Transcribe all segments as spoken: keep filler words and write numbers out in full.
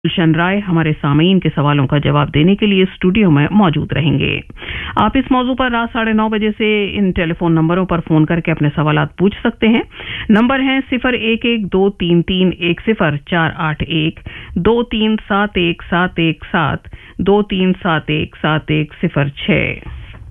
गुलशन राय हमारे सामीन के सवालों का जवाब देने के लिए स्टूडियो में मौजूद रहेंगे। आप इस मौजू पर रात साढ़े नौ बजे से इन टेलीफोन नंबरों पर फोन करके अपने सवालात पूछ सकते हैं। नंबर हैं सिफर एक एक दो तीन तीन एक सिफर चार आठ एक, दो तीन सात एक सात एक सात, दो तीन सात एक सात एक सिफर छः।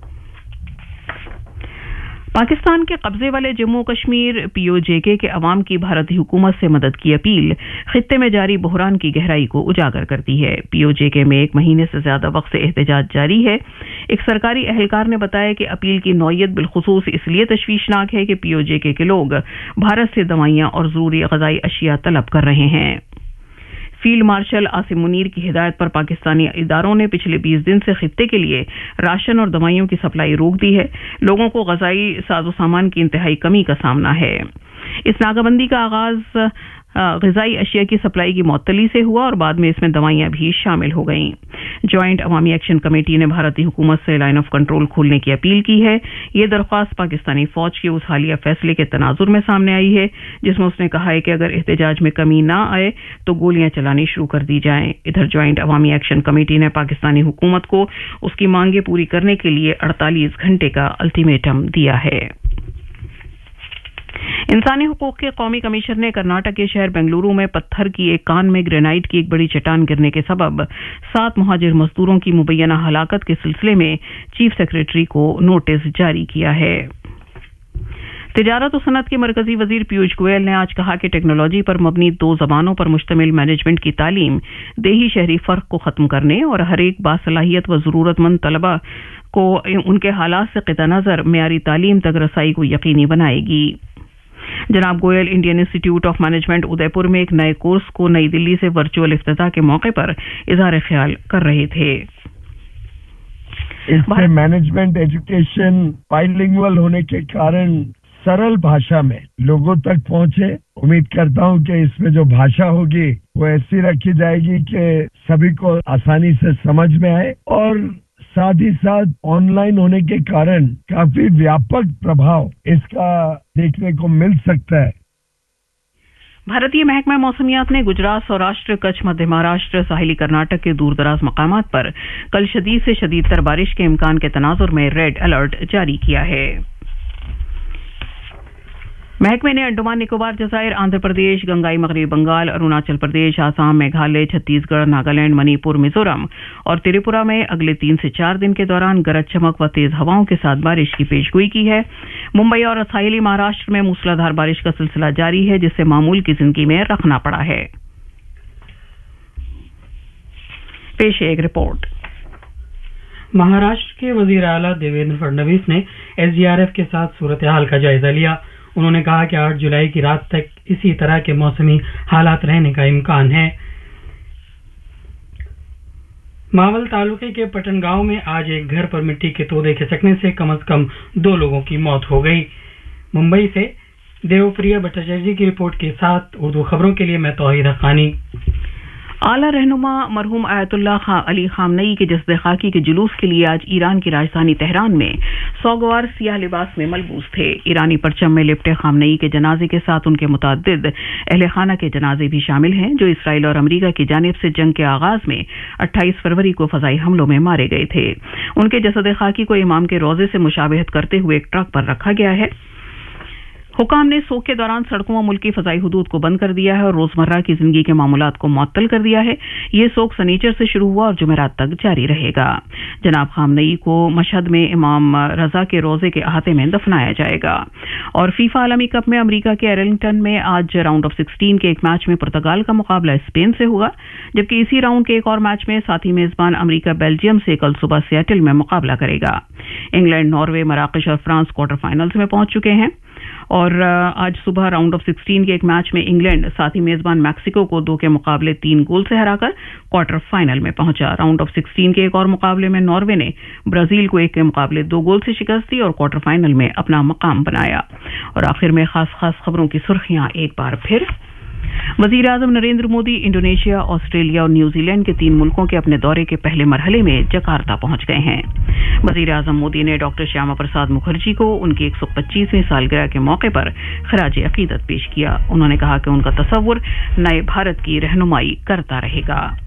पाकिस्तान के कब्जे वाले जम्मू कश्मीर पीओजेके के अवाम की भारतीय हुकूमत से मदद की अपील खित्ते में जारी बहरान की गहराई को उजागर करती है। पीओजेके में एक महीने से ज्यादा वक्त से एहतजाज जारी है। एक सरकारी एहलकार ने बताया कि अपील की नौयत बिलखुसूस इसलिए तशवीशनाक है कि पीओजेके के लोग भारत से दवाइयां और जरूरी ग़िज़ाई अशिया तलब कर रहे हैं। फील्ड मार्शल आसिम मुनीर की हिदायत पर पाकिस्तानी इदारों ने पिछले बीस दिन से खित्ते के लिए राशन और दवाइयों की सप्लाई रोक दी है। लोगों को ग़िज़ाई साजो सामान की इंतहाई कमी का सामना है। इस नाकाबंदी का आगाज ग़िज़ाई अशिया की सप्लाई की मुअत्तली से हुआ और बाद में इसमें दवाइयां भी शामिल हो गईं। जॉइंट अवामी एक्शन कमेटी ने भारतीय हुकूमत से लाइन ऑफ कंट्रोल खोलने की अपील की है। ये दरख्वास्त पाकिस्तानी फौज के उस हालिया फैसले के तनाजुर में सामने आई है जिसमें उसने कहा है कि अगर एहतजाज में कमी ना आए तो गोलियां चलानी शुरू कर दी जाएं। इधर जॉइंट अवामी एक्शन कमेटी ने पाकिस्तानी हुकूमत को उसकी मांगे पूरी करने के लिए अड़तालीस घंटे का अल्टीमेटम दिया है। इंसानी हुकूक के कौमी कमीशनर ने कर्नाटक के शहर बेंगलुरु में पत्थर की एक कान में ग्रेनाइट की एक बड़ी चट्टान गिरने के सबब सात मुहाजिर मजदूरों की मुबैना हलाकत के सिलसिले में चीफ सेक्रेटरी को नोटिस जारी किया है। तिजारत और सनत के मरकजी वजीर पीयूष गोयल ने आज कहा कि टेक्नोलॉजी पर मबनी दो जबानों पर मुश्तमिल मैनेजमेंट की तालीम देही शहरी फर्क को खत्म करने और हर एक बासलाहियत व जरूरतमंद तलबा को उनके हालात से क़िता नज़र मेयारी तालीम तक रसाई को यकीनी बनाएगी। जनाब Goyal Indian institute of management Udaipur में एक नए कोर्स को नई दिल्ली से वर्चुअल इफ्तिताह के मौके पर इज़हार ख्याल कर रहे थे। इसमें मैनेजमेंट एजुकेशन बाइलिंगुअल होने के कारण सरल भाषा में लोगों तक पहुंचे। उम्मीद करता हूं कि इसमें जो भाषा होगी वो ऐसी रखी जाएगी कि सभी को आसानी से समझ में आए और साथ ही साथ ऑनलाइन होने के कारण काफी व्यापक प्रभाव इसका देखने को मिल सकता है। भारतीय महकमा मौसमियात ने गुजरात, सौराष्ट्र, कच्छ, मध्य महाराष्ट्र, साहिली कर्नाटक के दूर दराज मकामात पर कल शदीद से शदीद तर बारिश के इम्कान के तनाजुर में रेड अलर्ट जारी किया है। महकमे ने अंडमान निकोबार जजायर, आंध्र प्रदेश, गंगाई मगरबी बंगाल, अरुणाचल प्रदेश, आसाम, मेघालय, छत्तीसगढ़, नागालैंड, मणिपुर, मिजोरम और त्रिपुरा में अगले तीन से चार दिन के दौरान गरज चमक व तेज हवाओं के साथ बारिश की पेशगोई की है। मुंबई और साहिली महाराष्ट्र में मूसलाधार बारिश का सिलसिला जारी है जिससे मामूल की जिंदगी में रखना पड़ा है। पेश है एक रिपोर्ट। महाराष्ट्र के वजीर आला देवेंद्र फडणवीस ने एसडीआरएफ के साथ सूरत हाल का जायजा लिया। उन्होंने कहा कि आठ जुलाई की रात तक इसी तरह के मौसमी हालात रहने का इम्कान है। मावल तालुके के पटन गांव में आज एक घर पर मिट्टी के तोदे खिसकने से कम से कम दो लोगों की मौत हो गई। मुंबई से देवप्रिया भट्टाचार्य की रिपोर्ट के साथ उर्दू खबरों के लिए मैं तौहीद हक़ानी। आला रहनुमा मरहूम आयतुल्लाह खा अली खामनई के जस्द खाकी के जुलूस के लिए आज ईरान की राजधानी तेहरान में सौगवार सियाह लिबास में मलबूस थे। ईरानी परचम में लिपटे खामनई के जनाजे के साथ उनके मुताद्दिद अहले खाना के जनाजे भी शामिल हैं जो इसराइल और अमरीका की जानिब से जंग के आगाज में अट्ठाईस फरवरी को फजाई हमलों में मारे गए थे। उनके जसद खाकी को इमाम के रोजे से मुशाबहत करते हुए एक ट्रक पर रखा गया है। हुकाम ने सोग के दौरान सड़कों व मुल्की फजाई हुदूद को बंद कर दिया है और रोजमर्रा की जिंदगी के मामूलात को मुअत्तल कर दिया है। ये सोग सनीचर से शुरू हुआ और जुमेरात तक जारी रहेगा। जनाब खामनई को मशहद में इमाम रजा के रोजे के अहाते में दफनाया जाएगा। और फीफा आलमी कप में अमरीका के एरलिंगटन में आज राउंड ऑफ सिक्सटीन के एक मैच में पुर्तगाल का मुकाबला स्पेन से होगा, जबकि इसी राउंड के एक और मैच में साथी मेजबान अमरीका बेल्जियम से कल सुबह सियाटल में मुकाबला करेगा। इंग्लैंड, नॉर्वे, मराकश और फ्रांस क्वार्टर फाइनल्स में पहुंच चुके हैं और आज सुबह राउंड ऑफ सिक्सटीन के एक मैच में इंग्लैंड साथी मेजबान मैक्सिको को दो के मुकाबले तीन गोल से हराकर क्वार्टर फाइनल में पहुंचा। राउंड ऑफ सिक्सटीन के एक और मुकाबले में नॉर्वे ने ब्राजील को एक के मुकाबले दो गोल से शिकस्त दी और क्वार्टर फाइनल में अपना मकाम बनाया। और आखिर में खास खास खबरों की सुर्खियां एक बार फिर। वजीर आजम नरेंद्र मोदी इंडोनेशिया, ऑस्ट्रेलिया और न्यूजीलैंड के तीन मुल्कों के अपने दौरे के पहले मरहले में जकार्ता पहुंच गए हैं। वजीर आजम मोदी ने डॉक्टर श्यामा प्रसाद मुखर्जी को उनकी एक सौ पच्चीसवीं सालगिरह के मौके पर खराज अकीदत पेश किया। उन्होंने कहा कि उनका तसव्वुर नए भारत की रहनुमाई करता रहेगा।